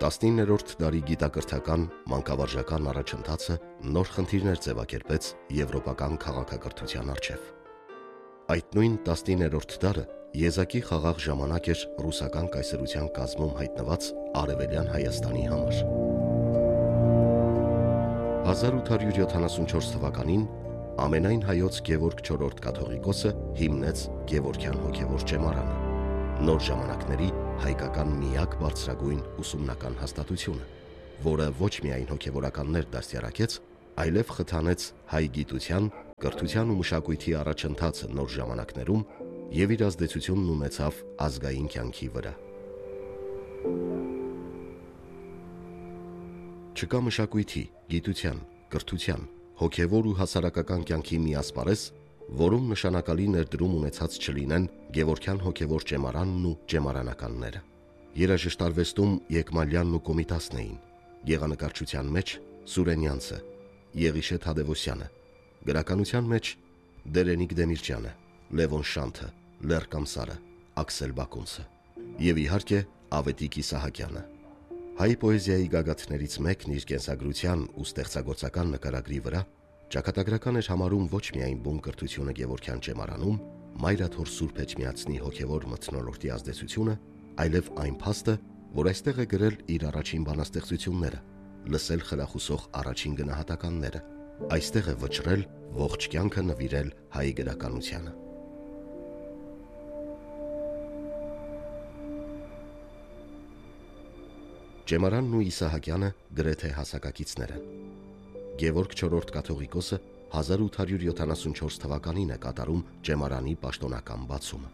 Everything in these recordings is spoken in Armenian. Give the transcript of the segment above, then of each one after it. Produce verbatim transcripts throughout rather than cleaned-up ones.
տասնիններորդ դարի գիտակրթական մանկավարժական առաջընթացը նոր խնդիրներ ձևակերպեց եվրոպական քաղաքակրթության առջև։ Այդ նույն տասնիններորդ դարը եզակի խաղաղ ժամանակ էր ռուսական կայսրության կազմում հայտնված Արևելյան Հայաստանի համար։ հազար ութ հարյուր յոթանասունչորս թվականին ամենայն հայոց Գևորգ չորրորդ կաթողիկոսը հիմնեց Գևորգյան հոգևոր ճեմարանը, նոր ժամանակների հայկական միակ բարձրագույն ուսումնական հաստատությունը, որը ոչ միայն հոգևորականներ դաստիարակեց, այլև խթանեց հայ գիտության, կրթության ու մշակույթի առաջընթացը նոր ժամանակներում և իր ազդեցությունն ունեցավ ազգային կյանքի վրա։ Չկա մշակույթի, գիտության, կրթության, հոգևոր ու հասարակական կյանքի մի ասպարեզ, որում նշանակալի ներդրում ունեցած չլինեն Գևորգյան հոգևոր ճեմարանն ու ճեմարանականները։ Երաժշտարվեստում Եկմալյանն ու Կոմիտասն էին, գեղանկարչության մեջ Սուրենյանցը, Եղիշե Թադևոսյանը, գրականության մեջ Դերենիկ Դեմիրճյանը, Լևոն Շանթը, Լեռ Կամսարը, Աքսել Բակունցը և իհարկե Ավետիք Իսահակյանը։ Հայ պոեզիայի գագաթներից մեկն իր կենսագրության ու ստեղծագործական նկարագրի վրա ճակատագրական էր համարում ոչ միայն բուն կրթությունը Գևորգյան ճեմարանում, Մայրաթոր Սուրբ Էջմիածնի հոգևոր մթնոլորտի ազդեցությունը, այլև այն փաստը, որ այստեղ է գրել իր առաջին բանաստեղծությունները, լսել խրախուսող առաջին գնահատականները, այստեղ է վճռել ողջ կյանքը նվիրել հայ գրականությանը։ Ճեմարանն ու Իսահակյանը գրեթե հասակակիցներ են։ Գևորգ չորրորդ կաթողիկոսը հազար ութ հարյուր յոթանասունչորս թվականին է կատարում ճեմարանի պաշտոնական բացումը։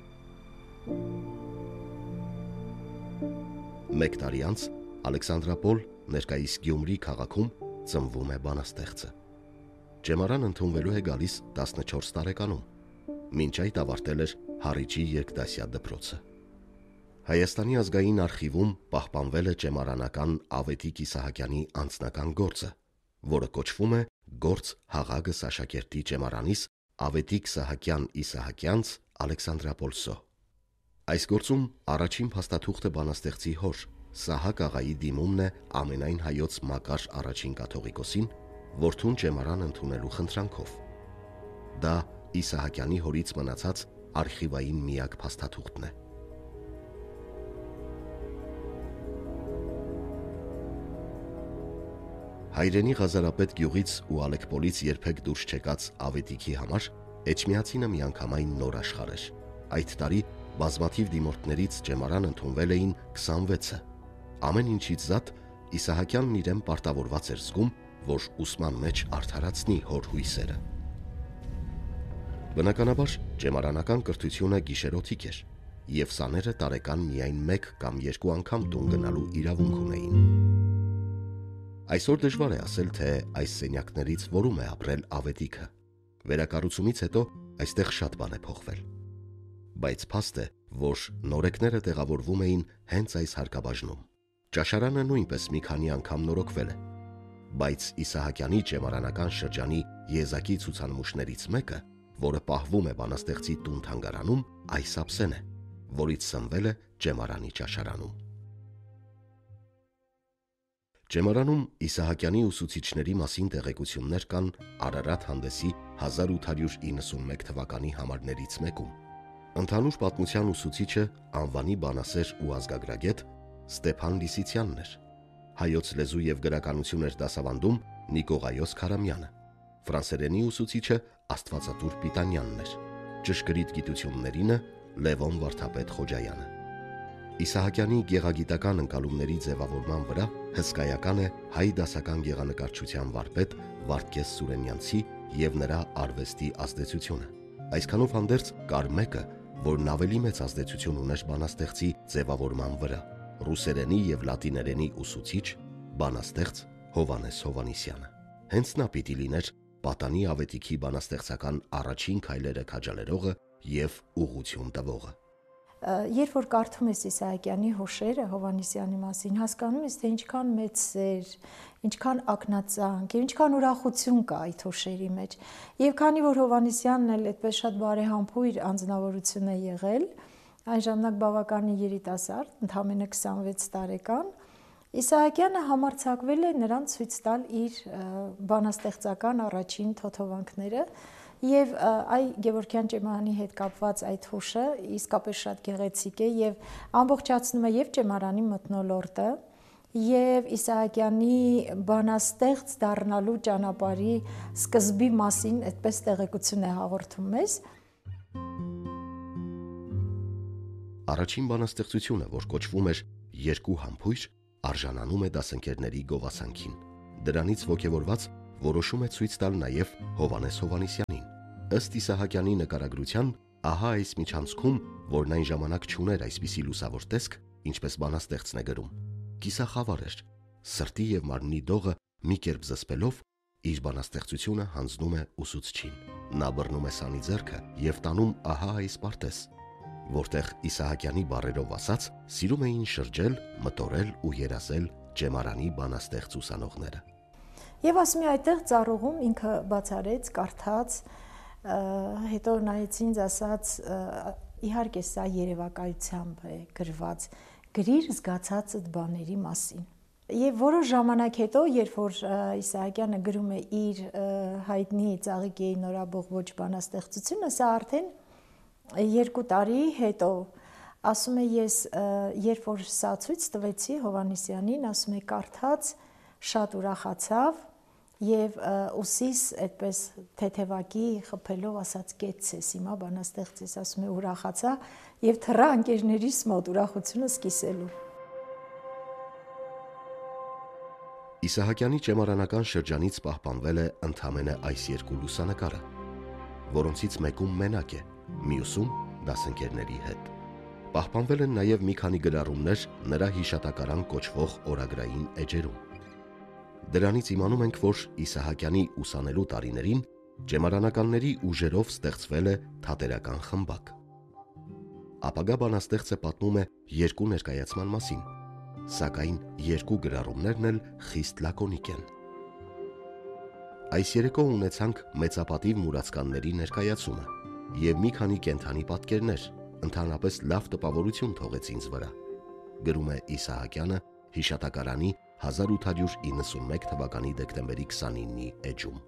Մեկ տարի անց Ալեքսանդրապոլ, ներկայիս Գյումրի քաղաքում ծնվում է բանաստեղծը։ Ճեմարան ընդունվելու է գալիս տասնչորս տարեկանում, մինչ այդ ավարտել էր Հառիջի երկդասյա դպրոցը։ Հայաստանի ազգային արխիվում պահպանվել է ճեմարանական Ավետիք Իսահակյանի անձնական գործը, որը կոչվում է «Գործ Հաղագս աշակերտի ճեմարանիս Ավետիք Սահակյան Իսահակյանց Ալեքսանդրապոլսո»։ Այս գործում առաջին փաստաթուղթը բանաստեղծի հոր Սահակ աղայի դիմումն է ամենայն հայոց Մակար առաջին կաթողիկոսին, որդուն ճեմարան ընդունելու խնդրանքով։ Դա Իսահակյանի հորից մնացած արխիվային միակ փաստաթուղթն է։ Հայրենի Ղազարապետ գյուղից ու Ալեկպոլից երբեք դուրս չեկած Ավետիքի համար Էջմիածինը միանգամայն նոր աշխարհ էր։ Այդ տարի բազմաթիվ դիմորդներից ճեմարան ընդունվել էին քսանվեցը։ Ամեն ինչից զատ Իսահակյանն իրեն պարտավորված էր զգում, որ ուսման մեջ արդարացնի հոր հույսերը։ Բնականաբար ճեմարանական կրթությունը գիշերօթիկ էր, և սաները տարեկան միայն մեկ կամ երկու անգամ տուն գնալու իրավունք ունեին։ Այսօր դժվար է ասել, թե այս սենյակներից որում է ապրել Ավետիքը։ Վերակառուցումից հետո այստեղ շատ բան է փոխվել։ Բայց փաստ է, որ նորեկները տեղավորվում էին հենց այս հարկաբաժնում։ Ճաշարանը նույնպես մի քանի անգամ նորոգվել է։ Բայց Իսահակյանի ճեմարանական շրջանի եզակի ցուցանմուշներից մեկը, որը պահվում է բանաստեղծի տուն-թանգարանում, այս ափսեն է, որից սնվել է ճեմարանի ճաշարանում։ Ճեմարանում Իսահակյանի ուսուցիչների մասին տեղեկություններ կան Արարատ հանդեսի հազար ութ հարյուր իննսունմեկ թվականի համարներից մեկում։ Ընդհանուր պատմության ուսուցիչը անվանի բանասեր ու ազգագրագետ Ստեփան Լիսիցյանն էր։ Հայոց լեզու և գրականություն էր դասավանդում Նիկողայոս Քարամյանը։ Ֆրանսերենի ուսուցիչը Աստվածատուր Պիտանյանն էր։ Ճշգրիտ գիտություններինը Լևոն Վարդապետ Խոջայանը։ Իսահակյանի գեղագիտական ընկալումների ձևավորման վրա հսկայական է հայ դասական գեղանկարչության վարպետ Վարդգես Սուրենյանցի և նրա արվեստի ազդեցությունը։ Այսքանով հանդերձ կար մեկը, որն ավելի մեծ ազդեցություն ուներ բանաստեղծի ձևավորման վրա՝ ռուսերենի և լատիներենի ուսուցիչ, բանաստեղծ Հովհաննես Հովհաննիսյանը։ Հենց նա պիտի լիներ պատանի Ավետիքի բանաստեղծական առաջին քայլերը քաջալերողը և ուղղություն տվողը։ Երբ որ կարդում ես Իսահակյանի հուշերը Հովհաննիսյանի մասին, հասկանում ես, թե ինչքան մեծ սեր, ինչքան ակնածանք և ինչքան ուրախություն կա այդ հուշերի մեջ։ Եվ քանի որ Հովհաննիսյանն էլ այդպես շատ բարեհամբույր անձնավորություն է եղել, այն ժամանակ բավականին երիտասարդ, ընդամենը քսանվեց տարեկան, Իսահակյանը համարձակվել է նրան ցույց տալ իր բանաստեղծական առաջին թոթովանքները եւ այ Գևորգյան Ճեմարանի հետ կապված այդ հուշը իսկապես շատ գեղեցիկ է եւ ամբողջացնում է եւ Ճեմարանի մթնոլորտը եւ Իսահակյանի բանաստեղծ դառնալու ճանապարհի սկզբի մասին այդպես տեղեկություն է հաղորդում մեզ։ Առաջին բանաստեղծությունը, որ կոչվում էր Երկու համբույր, արժանանում է դասընկերների գովասանքին։ Դրանից ոգևորված որոշում է ցույց տալ նաև Հովհաննես Հովհաննիսյանին։ Ըստ Իսահակյանի նկարագրության, ահա այս միջանցքում, որն այն ժամանակ չուներ այսպիսի լուսավոր տեսք, ինչպես բանաստեղծն է գրում, կիսախավար էր, սրտի եւ մարմնի դողը մի կերպ զսպելով իր բանաստեղծությունը հանձնում է ուսուցչին։ Նա բռնում է սանի ձեռքը եւ տանում ահա այս պարտեզ, որտեղ Իսահակյանի բառերով ասած սիրում էին շրջել, մտորել ու երազել Ճեմարանի բանաստեղծ ուսանողները։ Եվ ասում է այդտեղ ծառուղում ինքը բացարեց, կարդաց, հետո նայեց ինձ, ասաց, իհարկե սա երևակայությամբ է գրված, գրիր զգացածդ բաների մասին։ Եվ որոշ ժամանակ հետո, երբ որ Իսահակյանը գրում է իր հայտնի Ծաղիկի նորաբողբոջ բանաստեղծությունը, սա արդեն երկու տարի հետո, ասում է, ես երբ որ սա ցույց տվեցի Հովհաննիսյանին, ասում է, կարդաց, շատ ուրախացավ եւ ուսիս այդպես թեթևակի խփելով ասաց կեցես հիմա բանաստեղծես, ասում է, ուրախացա եւ թռա ընկերներիս մոտ ուրախությունը սկսելու։ Իսահակյանի ճեմարանական շրջանից պահպանվել է ընդամենը այս երկու լուսանկարը, որոնցից մեկում մենակ է, մյուսում դասընկերների հետ։ Պահպանվել են նաև մի քանի գրառումներ նրա հիշատակարան կոչվող օրագրային էջերում։ Դրանից իմանում ենք, որ Իսահակյանի ուսանելու տարիներին ճեմարանականների ուժերով ստեղծվել է թատերական խմբակ։ Ապագա բանաստեղծը պատմում է երկու ներկայացման մասին, սակայն երկու գրառումներն էլ խիստ լակոնիկ են։ Այս երեկո ունեցանք մեծապատիվ մուրացկանների ներկայացումը եւ մի քանի կենդանի պատկերներ, ընդհանրապես լավ տպավորություն թողեց ինձ վրա, գրում է Իսահակյանը հիշատակարանի հազար ութ հարյուր իննսունմեկ թվականի դեկտեմբերի քսանինի էջում։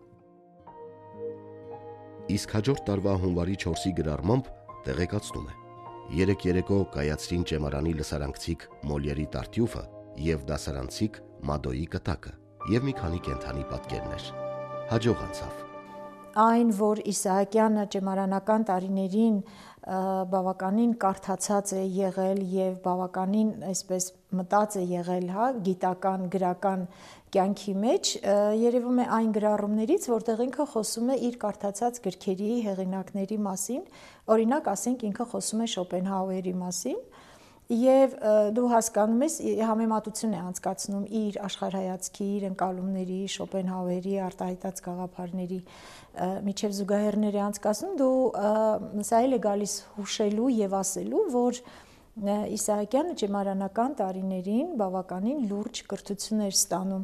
Իսկ հաջորդ տարվա հունվարի չորսի գրառմամբ տեղեկացնում է. երեք երեկո կայացրին Ճեմարանի լսարանքցիք Մոլյերի Տարտյուֆը եւ դասարանցիք Մադոյի կտակը եւ մի քանի կենդանի պատկերներ։ Հաջող անցավ։ Այն, որ Իսահակյանը ճեմարանական տարիներին բավականին կարդացած է եղել եւ բավականին այսպես մտած է եղել, հա, գիտական, գրական կյանքի մեջ, երևում է այն գրառումներից, որտեղ ինքը խոսում է իր կարդացած գրքերի հեղինակների մասին, օրինակ, ասենք, ինքը խոսում է Շոպենհաուերի մասին, եւ դու հասկանում ես, համեմատություն է անցկացնում իր աշխարհայացքի, իր ընկալումների, Շոպենհաուերի արտահայտած գաղափարների միջև զուգահեռներ է անցկացնում, դու սա էլ է գալիս հուշելու եւ ասելու, որ Իսահակյանը ճեմարանական տարիներին բավականին լուրջ կրթություն էր ստանում։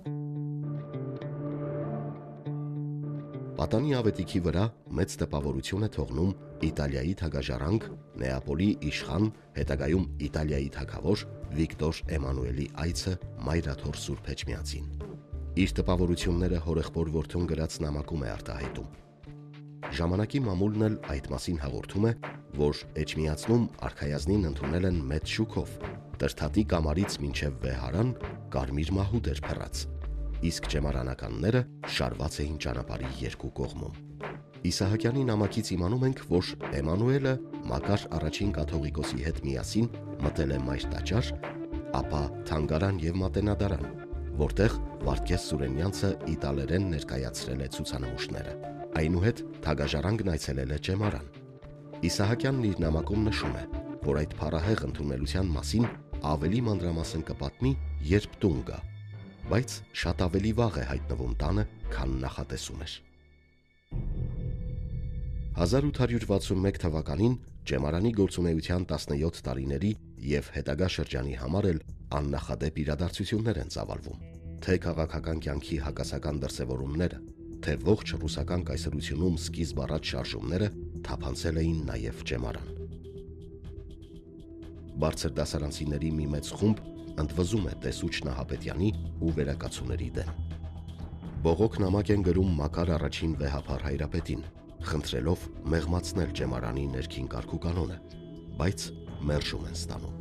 Պատանի ավետիքի վրա մեծ տպավորություն է թողնում Իտալիայի թագաժառանգ, Նեապոլի իշխան, հետագայում Իտալիայի թագավոր Վիկտոր Էմանուելի այցը Մայրաթոր Սուրբ Էջմիածին։ Իր տպավորությունները հորեղբոր որդուն գրած նամակում է արտահայտում։ Ժամանակի մամուլն էլ այդ մասին հաղորդում է, որ Էջմիածնում արքայազնին ընդունել են մեծ շուքով, Տրդատի կամարից մինչև Վեհարան կարմիր մահուդ էր փռած, իսկ ճեմարանականները շարված էին ճանապարհի երկու կողմում։ Իսահակյանի նամակից իմանում ենք, որ Էմանուելը Մակար առաջին կաթողիկոսի հետ միասին մտել է Մայր տաճար, ապա թանգարան եւ մատենադարան, որտեղ Վարդգես Սուրենյանցը իտալերեն ներկայացրել է ցուցանմուշները։ Այնուհետ թագաժառանգն այցելել է ճեմարան։ Իսահակյանն իր նամակում նշում է, որ այդ փառահեղ ընդունելության մասին ավելի մանրամասն կպատմի, երբ տուն գա, բայց շատ ավելի վաղ է հայտնվում տանը, քան նախատեսում էր։ հազար ութ հարյուր վաթսունմեկ թվականին ճեմարանի գործունեության տասնյոթ տարիների եւ հետագա շրջանի համար էլ աննախադեպ իրադարձություններ են ծավալվում, թե քաղաքական կյանքի հակասական դրսևորումները, թե ողջ ռուսական կայսրությունում սկիզբ առած շարժումները թափանցել էին նաև ճեմարան։ Բարձր դասարանցիների մի մեծ խումբ ընդվզում է Տեսուչ Նահապետյանի ու վերակացուների դեմ։ Բողոք նամակ են գրում Մակար առաջին վեհափառ հայրապետին, խնդրելով մեղմացնել Ճեմարանի ներքին կարգուկանոնը, բայց մերժում են ստանում։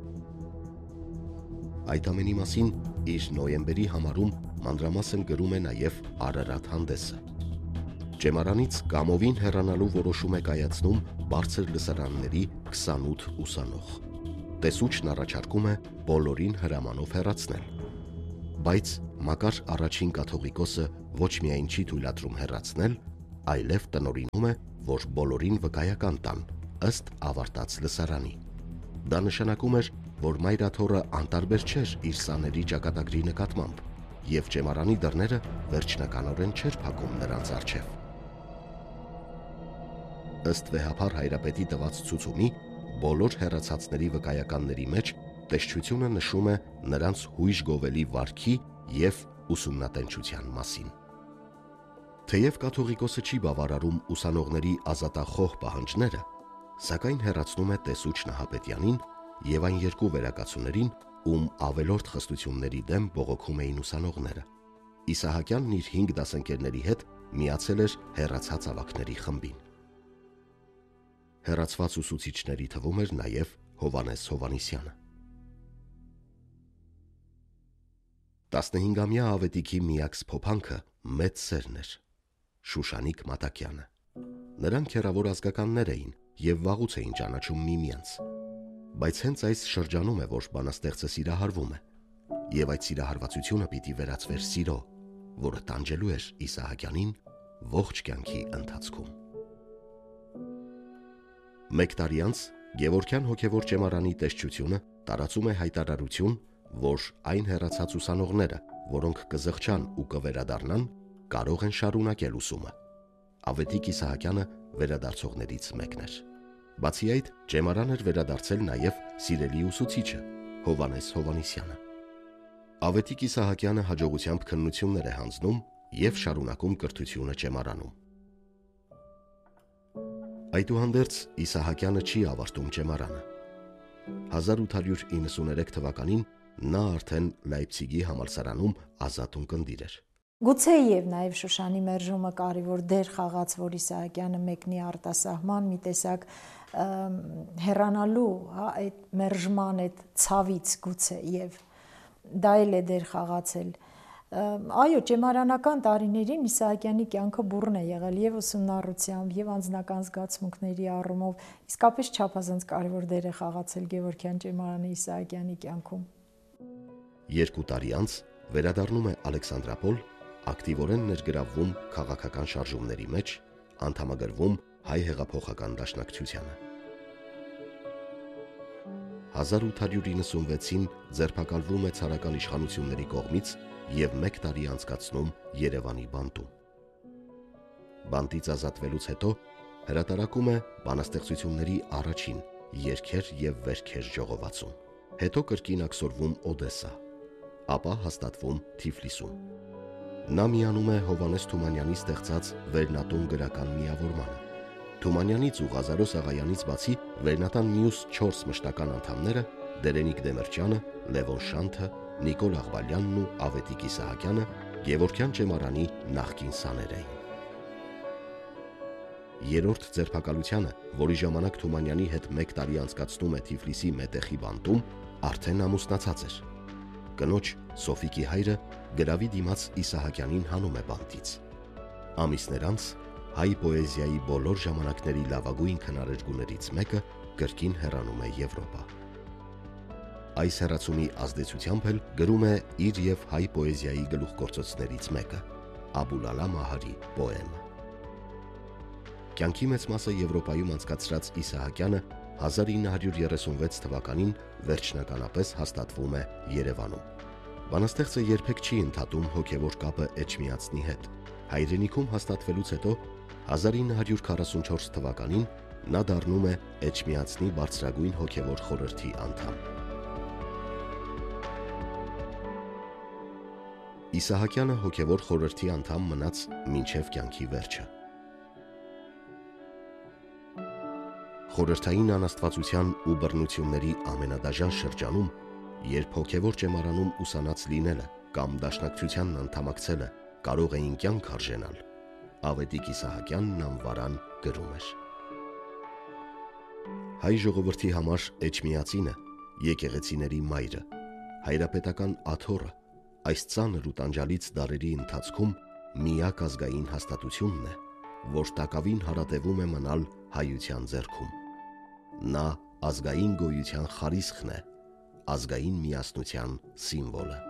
Այդ ամենի մասին իր նոյեմբերի համարում մանրամասն գրում է նաև Արարատ հանդեսը։ Ճեմարանից կամովին հեռանալու որոշում է կայացնում բարձր լսարանների քսանութ ուսանող։ Տեսուչն առաջարկում է բոլորին հրամանով հեռացնել։ Բայց Մակար առաջին կաթողիկոսը ոչ միայն չի թույլատրում հեռացնել, այլև տնօրինում է, որ բոլորին վկայական տան, ըստ ավարտած լսարանի։ Դա նշանակում էր, որ Մայրաթոռը անտարբեր չէր իր սաների ճակատագրի նկատմամբ, և ճեմարանի դռները վերջնականորեն չէր փակում նրանց առջև։ Ըստ վեհափառ հայրապետի տված ցուցումի, բոլոր հեռացածների վկայականների մեջ տեսչությունը նշում է նրանց հույժ գովելի վարքի և ուսումնատենչության մասին։ Թեև կաթողիկոսը չի բավարարում ուսանողների ազատախոհ պահանջները, սակայն հեռացնում է Տեսուչ Նահապետյանին և այն երկու վերակացուներին, ում ավելորդ խստությունների դեմ բողոքում էին ուսանողները։ Իսահակյանն իր հինգ դասընկերների հետ միացել էր հեռացած ավագների խմբին։ Հեռացված ուսուցիչների թվում էր նաև Հովհաննես Հովհաննիսյանը։ տասնհինգամյա Ավետիքի միակ սփոփանքը մեծ սերն էր՝ Շուշանիկ Մատակյանը։ Նրանք հեռավոր ազգականներ էին և վաղուց էին ճանաչում միմյանց։ Բայց հենց այս շրջանում է, որ բանաստեղծը սիրահարվում է, և այդ սիրահարվածությունը պիտի վերածվեր սիրո, որը տանջելու էր Իսահակյանին ողջ կյանքի ընթացքում։ Մեկ տարի անց Գևորգյան հոգևոր ճեմարանի տեսչությունը տարածում է հայտարարություն, որ այն հեռացած ուսանողները, որոնք կզղջան ու կվերադառնան, կարող են շարունակել ուսումը։ Ավետիք Իսահակյանը վերադարձողներից մեկն էր։ Բացի այդ, ճեմարան էր վերադարձել նաև սիրելի ուսուցիչը Հովհաննես Հովհաննիսյանը։ Ավետիք Իսահակյանը հաջողությամբ քննություններ է հանձնում և շարունակում կրթությունը ճեմարանում։ Այդուհանդերձ Իսահակյանը չի ավարտում ճեմարանը։ հազար ութ հարյուր իննսուներեք թվականին նա արդեն Լայպցիգի համալսարանում ազատ ունկնդիր էր։ Գուցե և նաև Շուշանի մերժումը կարևոր դեր խաղաց, որ Իսահակյանը մեկնի արտասահման, մի տեսակ հեռանալու, հա, այդ մերժման այդ ցավից գուցե, և դա էլ է դեր խաղացել։ Այո, ճեմարանական տարիներին Իսահակյանի կյանքը բուռն է եղել և ուսումնառությամբ, և անձնական զգացմունքների առումով, իսկապես չափազանց կարևոր դեր է խաղացել Գևորգյան ճեմարանը Իսահակյանի կյանքում։ Երկու տարի անց վերադառնում է Ալեքսանդրապոլ, ակտիվորեն ներգրավվում քաղաքական շարժումների մեջ, անդամագրվում Հայ հեղափոխական դաշնակցությանը։ հազար ութ հարյուր իննսունվեցին ձերբակալվում է ցարական իշխանությունների կողմից և մեկ տարի անցկացնում Երևանի բանտում։ Բանտից ազատվելուց հետո հրատարակում է բանաստեղծությունների առաջին երգեր և վերգեր ժողովածուն։ Հետո կրկին աքսորվում Օդեսա, ապա հաստատվում Թիֆլիսում։ Նա միանում է Հովհաննես Թումանյանի ստեղծած Վերնատուն գրական միավորմանը։ Թումանյանից ու Ղազարոս Աղայանից բացի Վերնատան մյուս չորս մշտական անդամները Դերենիկ Դեմիրճյանը, Լևոն Շանթը, Նիկոլ Աղբալյանն ու Ավետիք Իսահակյանը Գևորգյան ճեմարանի նախկին սաներ էին։ Երրորդ ձերբակալությանը, որի ժամանակ Թումանյանի հետ մեկ տարի անցկացնում է Թիֆլիսի Մետեխի բանտում, արդեն ամուսնացած էր։ Կնոջ Սոֆիկի հայրը գրավի դիմաց Իսահակյանին հանում է բանտից։ Ամիսներ անց հայ պոեզիայի բոլոր ժամանակների լավագույն քնարերգուներից մեկը կրկին հեռանում է Եվրոպա։ Այս հեռացումի ազդեցությամբ էլ գրում է իր և հայ պոեզիայի գլուխգործոցներից մեկը՝ Աբուլալա Մահարի պոեմը։ Կյանքի մեծ մասը Եվրոպայում անցկացրած Իսահակյանը հազար ինը հարյուր երեսունվեց թվականին վերջնականապես հաստատվում է Երևանում։ Բանաստեղծը երբեք չի ընդհատում հոգևոր կապը Էջմիածնի հետ։ Հայրենիքում հաստատվելուց հետո հազար ինը հարյուր քառասունչորս թվականին նա դառնում է Էջմիածնի բարձրագույն հոգևոր խորհրդի անդամ։ Իսահակյանը հոգևոր խորհրդի անդամ մնաց մինչև կյանքի վերջը։ Խորհրդային անաստվածության ու բռնությունների ամենադաժան շրջանում Երբ հոգևոր ճեմարանում ուսանած լինելը կամ դաշնակցությանն անդամակցելը կարող էին կյանք արժենալ, Ավետիք Իսահակյանն անվարան գրում էր. Հայ ժողովրդի համար Էջմիածինը, եկեղեցիների մայրը, հայրապետական աթոռը, այս ծանր ու տանջալից դարերի ընթացքում միակ ազգային հաստատությունն է, որ տակավին հարատևում է մնալ հայության ձեռքում։ Նա ազգային գոյության խարիսխն է, ազգային միասնության սիմվոլը։